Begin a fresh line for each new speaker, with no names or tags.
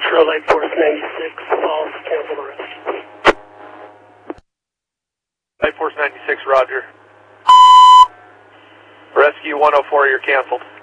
Trail Light Force 96, false, cancel the rescue.
Light Force 96, roger. Rescue 104, you're canceled.